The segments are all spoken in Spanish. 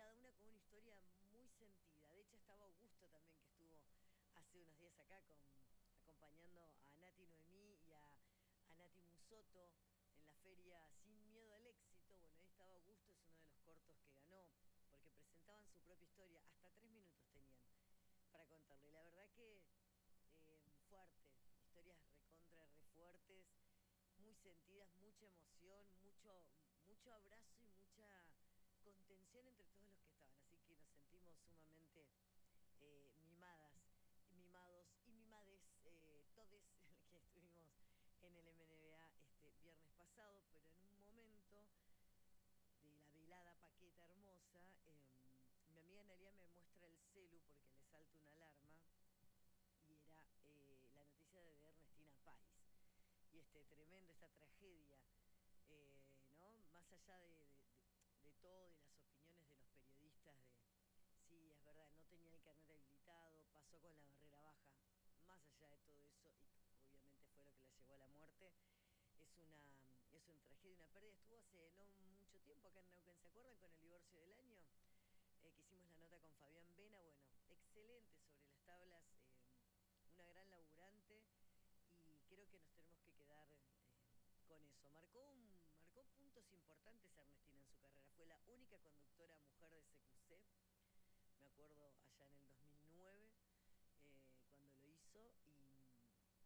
cada una con una historia muy sentida. De hecho, estaba Augusto también, que estuvo hace unos días acá acompañando a Nati Noemí y a Nati Musoto en la feria Sin Miedo al Éxito. Bueno, ahí estaba Augusto, es uno de los cortos que ganó, porque presentaban su propia historia, hasta 3 minutos tenían para contarle. La verdad que fuerte, historias recontra, re fuertes, muy sentidas, mucha emoción, mucho abrazo y mucha contención entre todos los que estaban. Así que nos sentimos sumamente mimadas, mimados y mimades, todes que estuvimos en el MNBA este viernes pasado, pero en un momento de la velada paqueta hermosa, mi amiga Analia me muestra el celu porque le salta una alarma y era la noticia de Ernestina Pais. Y tremendo, esta tragedia, ¿no? Más allá de todo, de las opiniones de los periodistas, sí, es verdad, no tenía el carnet habilitado, pasó con la barrera baja, más allá de todo eso, y obviamente fue lo que la llevó a la muerte. Es una tragedia, una pérdida. Estuvo hace no mucho tiempo acá en Neuquén, ¿se acuerdan? Con el divorcio del año, que hicimos la nota con Fabián Vena. Bueno, excelente sobre las tablas, una gran laburante, y creo que nos tenemos que quedar con eso. Marcó puntos importantes Ernestina en su carrera. Fue la única conductora mujer de CQC, me acuerdo allá en el 2009, cuando lo hizo, y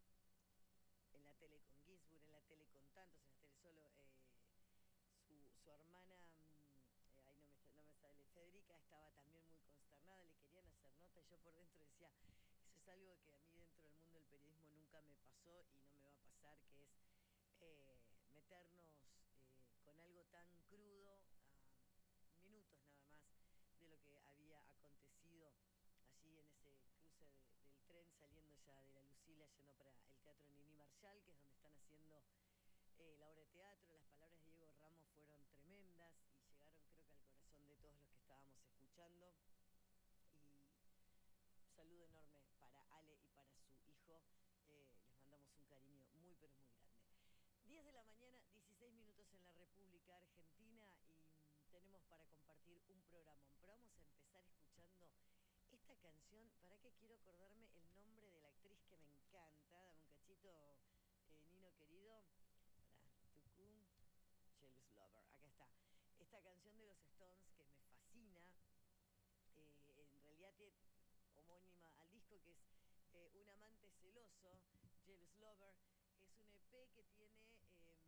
en la tele con Ginsburg, en la tele con tantos, en la tele solo. Su hermana, ahí no me sale, Federica, estaba también muy consternada, le querían hacer nota, y yo por dentro decía, eso es algo que a mí dentro del mundo del periodismo nunca me pasó y no me va a pasar, que es meternos con algo tan crudo a minutos nada más de lo que había acontecido allí en ese cruce del tren, saliendo ya de la Lucila, yendo para el Teatro Nini Marshall, que es donde están haciendo la obra de teatro. Las palabras de Diego Ramos fueron tremendas y llegaron, creo que, al corazón de todos los que estábamos escuchando. Y un saludo enorme para Ale y para su hijo. Les mandamos un cariño muy, pero muy grande. 10 de la mañana, 16 minutos en la República Argentina, y tenemos para compartir un programón. Pero vamos a empezar escuchando esta canción. ¿Para qué quiero acordarme el nombre de la actriz que me encanta? Dame un cachito, Nino querido. Para Tucum, Jealous Lover. Acá está. Esta canción de los Stones que me fascina. En realidad tiene homónima al disco, que es Un amante celoso, Jealous Lover. Es un EP que tiene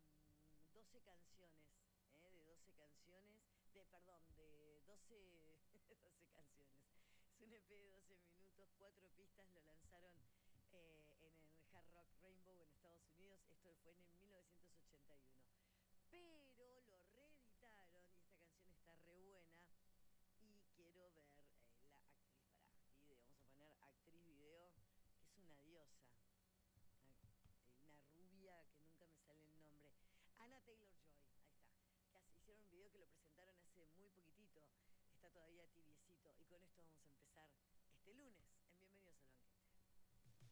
12 canciones, de 12 canciones, perdón, de 12, 12 canciones. Es un EP de 12 minutos, 4 pistas, lo lanzaron en el Hard Rock Rainbow en Estados Unidos. Esto fue en el 1981. Pero lo reeditaron y esta canción está re buena. Y quiero ver la actriz para video. Vamos a poner actriz video, que es una diosa. Una rubia que nunca me sale el nombre. Anna Taylor-Joy, ahí está. Hicieron un video que lo presentaron hace muy poquitito. Está todavía tibiecito. Y con esto vamos a empezar este lunes.